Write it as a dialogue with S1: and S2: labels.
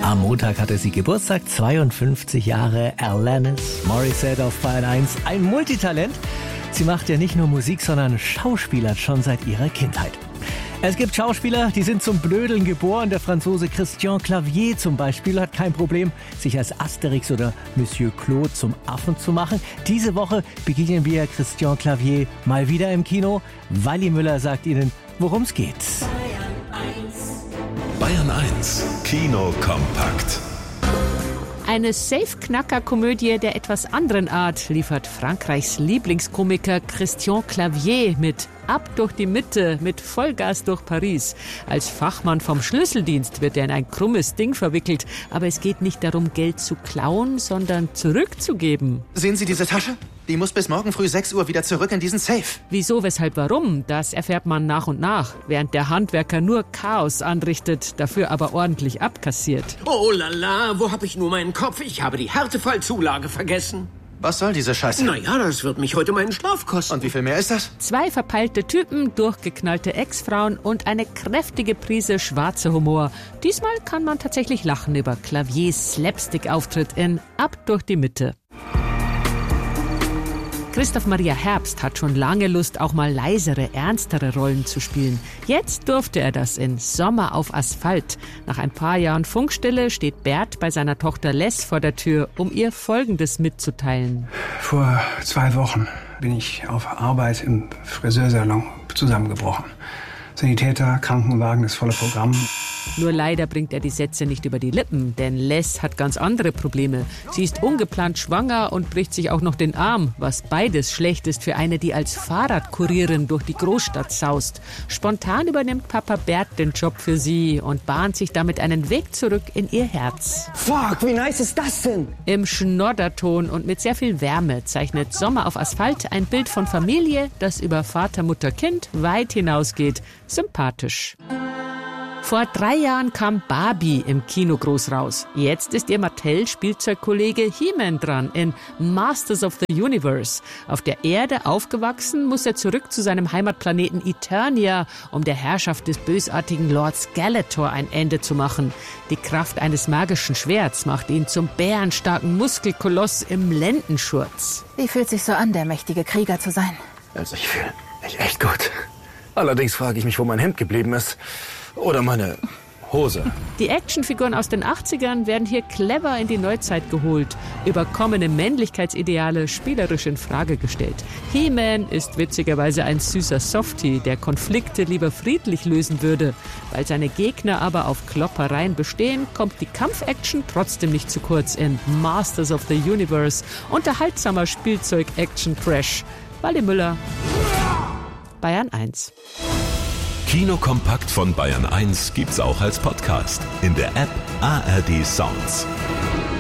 S1: Am Montag hatte sie Geburtstag, 52 Jahre, Alanis Morissette auf Bayern 1. Ein Multitalent. Sie macht ja nicht nur Musik, sondern schauspielert schon seit ihrer Kindheit. Es gibt Schauspieler, die sind zum Blödeln geboren. Der Franzose Christian Clavier zum Beispiel hat kein Problem, sich als Asterix oder Monsieur Claude zum Affen zu machen. Diese Woche begegnen wir Christian Clavier mal wieder im Kino. Walli Müller sagt Ihnen, worum es geht.
S2: Bayern 1 Kino kompakt.
S3: Eine Safe-Knacker-Komödie der etwas anderen Art liefert Frankreichs Lieblingskomiker Christian Clavier mit Ab durch die Mitte, mit Vollgas durch Paris. Als Fachmann vom Schlüsseldienst wird er in ein krummes Ding verwickelt. Aber es geht nicht darum, Geld zu klauen, sondern zurückzugeben.
S4: Sehen Sie diese Tasche? Die muss bis morgen früh 6 Uhr wieder zurück in diesen Safe.
S3: Wieso, weshalb, warum? Das erfährt man nach und nach, während der Handwerker nur Chaos anrichtet, dafür aber ordentlich abkassiert.
S5: Oh lala, wo hab ich nur meinen Kopf? Ich habe die Härtefallzulage vergessen.
S4: Was soll diese Scheiße?
S5: Naja, das wird mich heute meinen Schlaf kosten.
S4: Und wie viel mehr ist das?
S3: 2 verpeilte Typen, durchgeknallte Ex-Frauen und eine kräftige Prise schwarzer Humor. Diesmal kann man tatsächlich lachen über Claviers Slapstick-Auftritt in Ab durch die Mitte. Christoph Maria Herbst hat schon lange Lust, auch mal leisere, ernstere Rollen zu spielen. Jetzt durfte er das in Sommer auf Asphalt. Nach ein paar Jahren Funkstille steht Bert bei seiner Tochter Les vor der Tür, um ihr Folgendes mitzuteilen.
S6: Vor 2 Wochen bin ich auf Arbeit im Friseursalon zusammengebrochen. Sanitäter, Krankenwagen, das volle Programm.
S3: Nur leider bringt er die Sätze nicht über die Lippen, denn Les hat ganz andere Probleme. Sie ist ungeplant schwanger und bricht sich auch noch den Arm, was beides schlecht ist für eine, die als Fahrradkurierin durch die Großstadt saust. Spontan übernimmt Papa Bert den Job für sie und bahnt sich damit einen Weg zurück in ihr Herz.
S7: Fuck, wie nice ist das denn?
S3: Im Schnodderton und mit sehr viel Wärme zeichnet Sommer auf Asphalt ein Bild von Familie, das über Vater, Mutter, Kind weit hinausgeht. Sympathisch. Vor 3 Jahren kam Barbie im Kino groß raus. Jetzt ist ihr Mattel-Spielzeugkollege He-Man dran in Masters of the Universe. Auf der Erde aufgewachsen, muss er zurück zu seinem Heimatplaneten Eternia, um der Herrschaft des bösartigen Lord Skeletor ein Ende zu machen. Die Kraft eines magischen Schwerts macht ihn zum bärenstarken Muskelkoloss im Lendenschurz.
S8: Wie fühlt sich so an, der mächtige Krieger zu sein?
S7: Also ich fühle mich echt gut. Allerdings frage ich mich, wo mein Hemd geblieben ist. Oder meine Hose.
S3: Die Actionfiguren aus den 80ern werden hier clever in die Neuzeit geholt, überkommene Männlichkeitsideale spielerisch in Frage gestellt. He-Man ist witzigerweise ein süßer Softie, der Konflikte lieber friedlich lösen würde. Weil seine Gegner aber auf Kloppereien bestehen, kommt die Kampfaction trotzdem nicht zu kurz in Masters of the Universe. Unterhaltsamer Spielzeug-Action-Trash. Walli Müller, Bayern 1.
S2: Kino kompakt von Bayern 1 gibt's auch als Podcast in der App ARD Sounds.